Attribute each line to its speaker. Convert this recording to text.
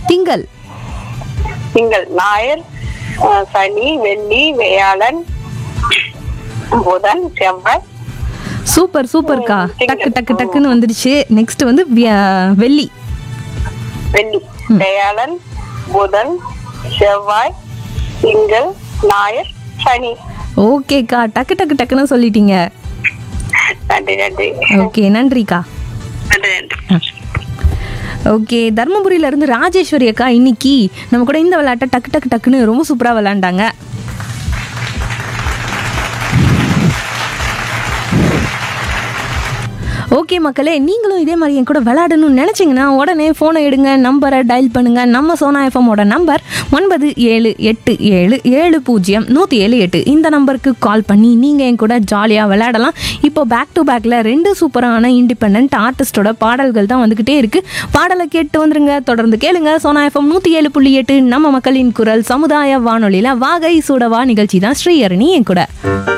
Speaker 1: திங்கள்.
Speaker 2: திங்கள், ஞாயிறு, சனி, வெள்ளி, வியாழன், புதன், செவ்வாய்.
Speaker 1: சூப்பர் சூப்பர்க்கா. டக்கு டக்கு டக்குன்னு வந்துடுச்சு. நெக்ஸ்ட் வந்து வெள்ளி.
Speaker 2: வெள்ளி, வியாழன், புதன், செவ்வாய், திங்கள், ஞாயிறு, சனி.
Speaker 1: ஓகேக்கா, டக்கு டக்கு டக்குன்னு சொல்லிட்டீங்க.
Speaker 2: நன்றி நன்றி.
Speaker 1: ஓகே, நன்றிக்கா.
Speaker 2: நன்றி நன்றி.
Speaker 1: ஓகே, தர்மபுரியில இருந்து ராஜேஸ்வரி அக்கா இன்னைக்கு நம்ம கூட இந்த விளையாட்டை டக்கு டக்கு டக்குன்னு ரொம்ப சூப்பராக விளையாண்டாங்க. ஓகே மக்களே, நீங்களும் இதே மாதிரி என் கூட விளையாடணும்னு நினச்சிங்கன்னா உடனே ஃபோனை எடுங்க, நம்பரை டயல் பண்ணுங்கள். நம்ம சோனா எஃப்எம்மோட நம்பர் 9787700178. இந்த நம்பருக்கு கால் பண்ணி நீங்கள் என் கூட ஜாலியாக விளையாடலாம். இப்போ பேக் டு பேக்கில் 2 சூப்பரான இண்டிபெண்ட் ஆர்டிஸ்டோட பாடல்கள் தான் வந்துக்கிட்டே இருக்குது. பாடலை கேட்டு வந்துருங்க. தொடர்ந்து கேளுங்க. சோனா எஃப்எம் 107.8 நம்ம மக்களின் குரல் சமுதாய வானொலியில் வாகை சூடவா நிகழ்ச்சி தான். ஸ்ரீஹரணி என் கூட.